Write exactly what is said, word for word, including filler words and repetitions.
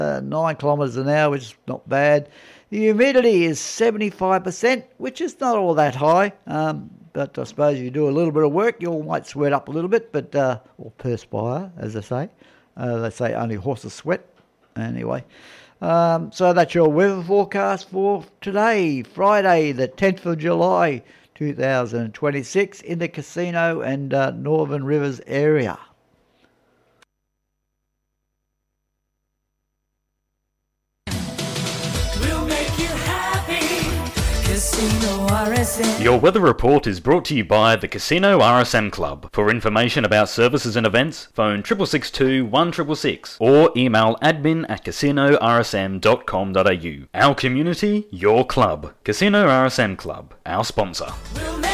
uh, nine kilometres an hour, which is not bad. The humidity is seventy-five percent, which is not all that high. Um, but I suppose if you do a little bit of work, you might sweat up a little bit, but uh, or perspire, as they say. Uh, they say only horses sweat. Anyway, um, so that's your weather forecast for today, Friday, the tenth of July, two thousand twenty-six, in the Casino and uh, Northern Rivers area. Your weather report is brought to you by the Casino R S M Club. For information about services and events, phone six six six two, one six six six or email admin at casino r s m dot com dot a u. Our community, your club. Casino R S M Club, our sponsor. We'll